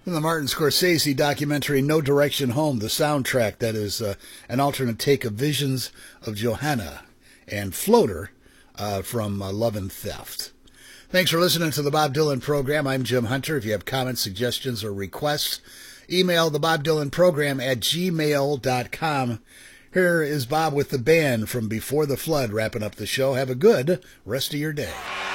In the Martin Scorsese documentary No Direction Home, the soundtrack that is an alternate take of Visions of Johanna and Floater from Love and Theft. Thanks for listening to the Bob Dylan Program. I'm Jim Hunter. If you have comments, suggestions, or requests, email the Bob Dylan Program at gmail.com. Here is Bob with the band from Before the Flood wrapping up the show. Have a good rest of your day.